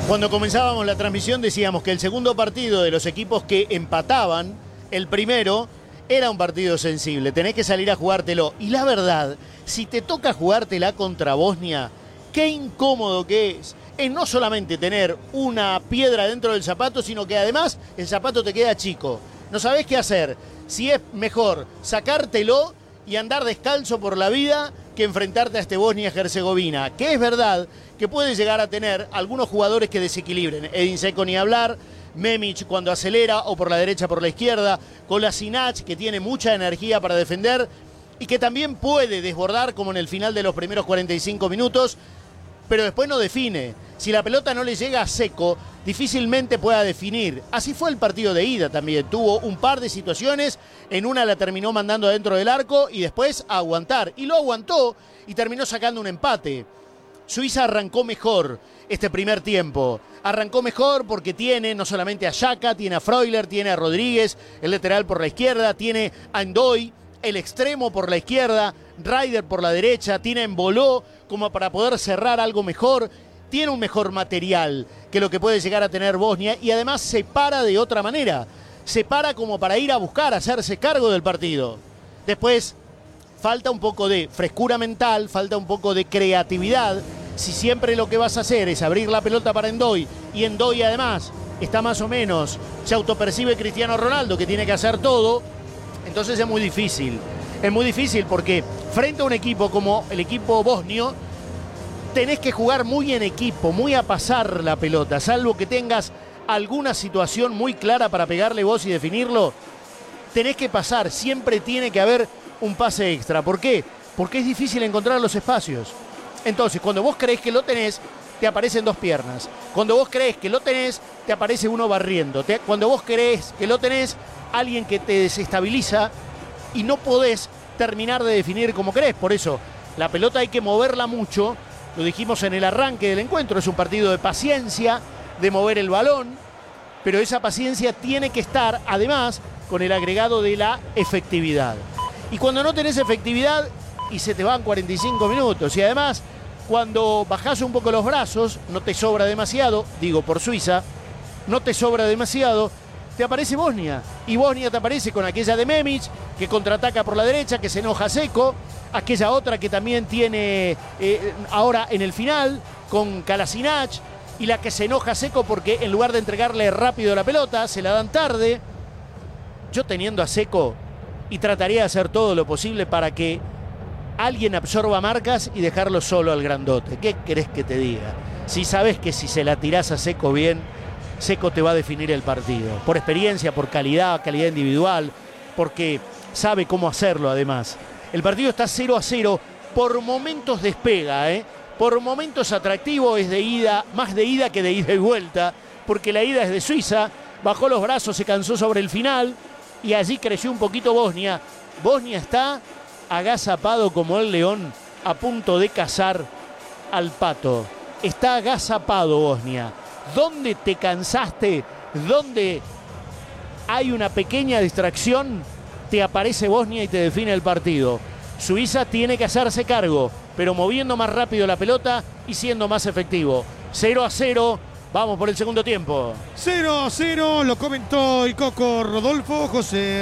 Cuando comenzábamos la transmisión decíamos que el segundo partido de los equipos que empataban, el primero, era un partido sensible. Tenés que salir a jugártelo. Y la verdad, si te toca jugártela contra Bosnia, qué incómodo que es. Es no solamente tener una piedra dentro del zapato, sino que además el zapato te queda chico. No sabés qué hacer. Si es mejor sacártelo y andar descalzo por la vida que enfrentarte a este Bosnia-Herzegovina, que es verdad que puede llegar a tener algunos jugadores que desequilibren. Edin Dzeko ni hablar, Memić cuando acelera o por la derecha por la izquierda, Kolasinac que tiene mucha energía para defender y que también puede desbordar como en el final de los primeros 45 minutos, pero después no define. Si la pelota no le llega a Dzeko, difícilmente pueda definir. Así fue el partido de ida también. Tuvo un par de situaciones, en una la terminó mandando adentro del arco y después a aguantar. Y lo aguantó y terminó sacando un empate. Suiza arrancó mejor este primer tiempo. Arrancó mejor porque tiene no solamente a Xhaka, tiene a Freuler, tiene a Rodríguez, el lateral por la izquierda, tiene a Ndoye, el extremo por la izquierda, Ryder por la derecha, tiene a Embolo como para poder cerrar algo mejor. Tiene un mejor material que lo que puede llegar a tener Bosnia y además se para de otra manera. Se para como para ir a buscar, hacerse cargo del partido. Después falta un poco de frescura mental, falta un poco de creatividad. Si siempre lo que vas a hacer es abrir la pelota para Ndoye y Ndoye además está más o menos, se autopercibe Cristiano Ronaldo que tiene que hacer todo, entonces es muy difícil. Es muy difícil porque frente a un equipo como el equipo bosnio, tenés que jugar muy en equipo, muy a pasar la pelota, salvo que tengas alguna situación muy clara para pegarle vos y definirlo, tenés que pasar, siempre tiene que haber un pase extra. ¿Por qué? Porque es difícil encontrar los espacios. Entonces, cuando vos creés que lo tenés, te aparecen dos piernas. Cuando vos creés que lo tenés, te aparece uno barriendo. Cuando vos creés que lo tenés, alguien que te desestabiliza y no podés terminar de definir como querés. Por eso, la pelota hay que moverla mucho. Lo dijimos en el arranque del encuentro, es un partido de paciencia, de mover el balón, pero esa paciencia tiene que estar, además, con el agregado de la efectividad. Y cuando no tenés efectividad y se te van 45 minutos, y además, cuando bajás un poco los brazos, no te sobra demasiado, digo por Suiza, no te sobra demasiado, te aparece Bosnia. Y Bosnia te aparece con aquella de Memić, que contraataca por la derecha, que se enoja Dzeko, aquella otra que también tiene ahora en el final, con Kolasinac, y la que se enoja Dzeko porque en lugar de entregarle rápido la pelota, se la dan tarde. Yo teniendo a Dzeko, y trataría de hacer todo lo posible para que alguien absorba marcas y dejarlo solo al grandote. ¿Qué querés que te diga? Si sabes que si se la tirás a Dzeko bien, Dzeko te va a definir el partido. Por experiencia, por calidad individual, porque sabe cómo hacerlo además. El partido está 0-0, por momentos despega, por momentos atractivo, es de ida, más de ida que de ida y vuelta, porque la ida es de Suiza, bajó los brazos, se cansó sobre el final y allí creció un poquito Bosnia. Bosnia está agazapado como el león a punto de cazar al pato. Está agazapado Bosnia. ¿Dónde te cansaste? ¿Dónde hay una pequeña distracción? Te aparece Bosnia y te define el partido. Suiza tiene que hacerse cargo, pero moviendo más rápido la pelota y siendo más efectivo. 0-0, vamos por el segundo tiempo. 0-0, lo comentó el Coco Rodolfo José.